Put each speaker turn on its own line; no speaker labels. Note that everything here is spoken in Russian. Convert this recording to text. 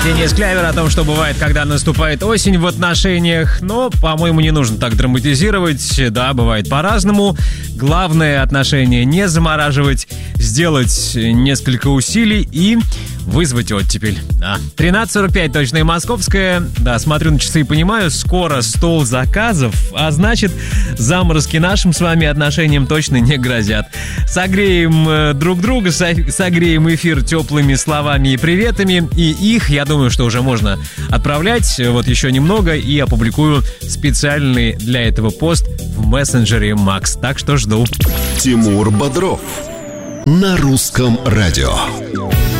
Денис Клявер о том, что бывает, когда наступает осень в отношениях. Но, по-моему, не нужно так драматизировать. Да, бывает по-разному. Главное, отношения не замораживать, сделать несколько усилий и вызвать оттепель. Да. 13:45, точное московское. Да, смотрю на часы и понимаю, скоро стол заказов, а значит, заморозки нашим с вами отношениям точно не грозят. Согреем друг друга, согреем эфир теплыми словами и приветами, и их, я думаю, что уже можно отправлять. Вот еще немного и опубликую специальный для этого пост в мессенджере Макс. Так что жду.
Тимур Бодров на Русском радио.